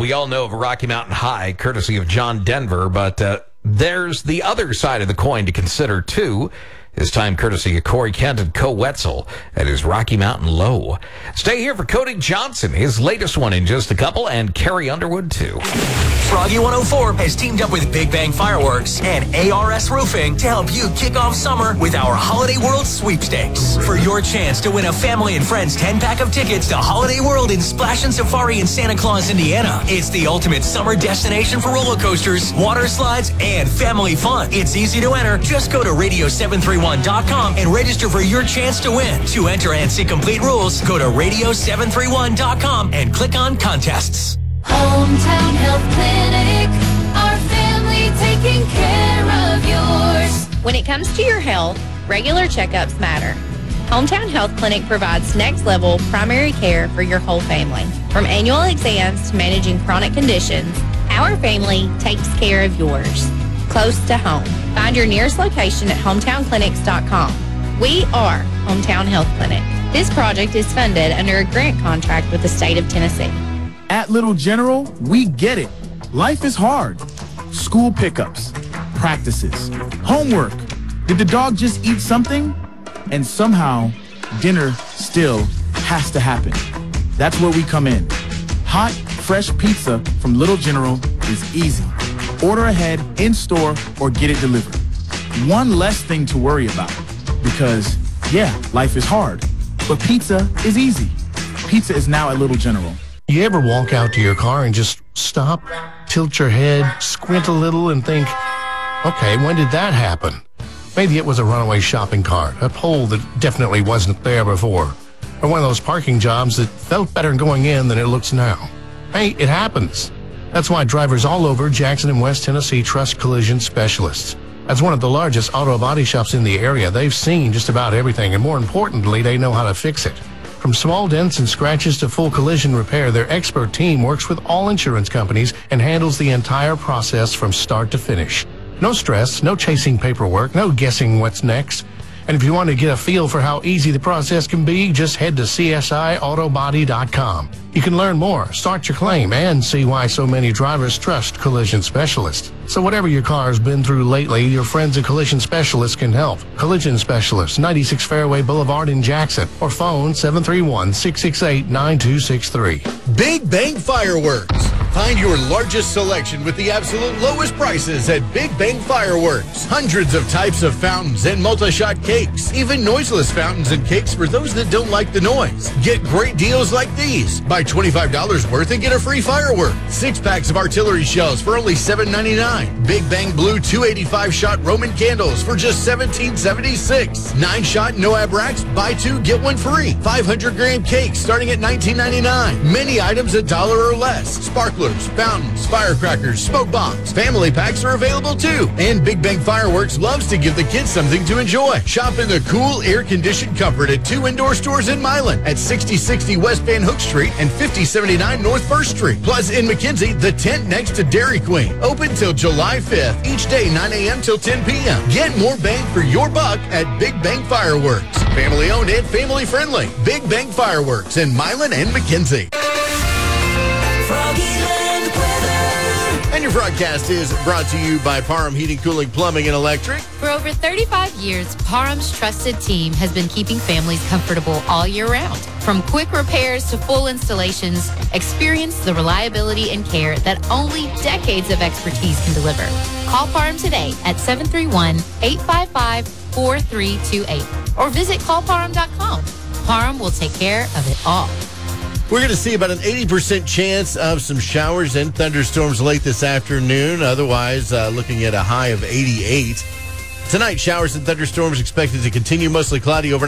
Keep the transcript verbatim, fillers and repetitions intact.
we all know of Rocky Mountain High, courtesy of John Denver, but uh, there's the other side of the coin to consider, too. This time courtesy of Corey Kent and Co. Wetzel at his Rocky Mountain Low. Stay here for Cody Johnson, his latest one in just a couple, and Carrie Underwood, too. Froggy one oh four has teamed up with Big Bang Fireworks and A R S Roofing to help you kick off summer with our Holiday World Sweepstakes. For your chance to win a family and friends ten-pack of tickets to Holiday World in Splash and Safari in Santa Claus, Indiana. It's the ultimate summer destination for roller coasters, water slides, and family fun. It's easy to enter. Just go to radio seven three one dot com and register for your chance to win. To enter and see complete rules, go to radio seven three one dot com and click on contests. Hometown Health Clinic, our family taking care of yours. When it comes to your health, regular checkups matter. Hometown Health Clinic provides next-level primary care for your whole family. From annual exams to managing chronic conditions, our family takes care of yours. Close to home. Find your nearest location at hometown clinics dot com. We are Hometown Health Clinic. This project is funded under a grant contract with the state of Tennessee. At Little General, we get it. Life is hard. School pickups, practices, homework. Did the dog just eat something? And somehow, dinner still has to happen. That's where we come in. Hot, fresh pizza from Little General is easy. Order ahead, in-store, or get it delivered. One less thing to worry about. Because, yeah, life is hard. But pizza is easy. Pizza is now at Little General. You ever walk out to your car and just stop, tilt your head, squint a little, and think, okay, when did that happen? Maybe it was a runaway shopping cart, a pole that definitely wasn't there before, or one of those parking jobs that felt better going in than it looks now. Hey, it happens. That's why drivers all over Jackson and West Tennessee trust Collision Specialists. As one of the largest auto body shops in the area, they've seen just about everything, and more importantly, they know how to fix it. From small dents and scratches to full collision repair, their expert team works with all insurance companies and handles the entire process from start to finish. No stress, no chasing paperwork, no guessing what's next. And if you want to get a feel for how easy the process can be, just head to c s i auto body dot com. You can learn more, start your claim, and see why so many drivers trust Collision Specialists. So whatever your car's been through lately, your friends at Collision Specialists can help. Collision Specialists, ninety-six Fairway Boulevard in Jackson, or phone seven three one, six six eight, nine two six three. Big Bang Fireworks. Find your largest selection with the absolute lowest prices at Big Bang Fireworks. Hundreds of types of fountains and multi-shot cakes. Even noiseless fountains and cakes for those that don't like the noise. Get great deals like these. Buy twenty-five dollars worth and get a free firework. Six packs of artillery shells for only seven ninety-nine. Big Bang Blue two eighty-five shot Roman candles for just seventeen seventy-six. Nine shot Noab racks, buy two, get one free. five hundred gram cakes starting at nineteen ninety-nine. Many items a dollar or less. Sparklers, fountains, firecrackers, smoke bombs. Family packs are available too. And Big Bang Fireworks loves to give the kids something to enjoy. Shop in the cool, air-conditioned comfort at two indoor stores in Milan at sixty sixty West Van Hook Street and fifty seventy-nine North First Street. Plus in McKenzie, the tent next to Dairy Queen. Open till July fifth. Each day nine a.m. till ten p.m. Get more bang for your buck at Big Bang Fireworks. Family owned and family friendly. Big Bang Fireworks in Milan and McKenzie. And your broadcast is brought to you by Parham Heating, Cooling, Plumbing, and Electric. For over thirty-five years, Parham's trusted team has been keeping families comfortable all year round. From quick repairs to full installations, experience the reliability and care that only decades of expertise can deliver. Call Parham today at seven three one, eight five five, four three two eight or visit call parham dot com. Parham will take care of it all. We're going to see about an eighty percent chance of some showers and thunderstorms late this afternoon. Otherwise, uh, looking at a high of eighty-eight. Tonight, showers and thunderstorms expected to continue, mostly cloudy overnight.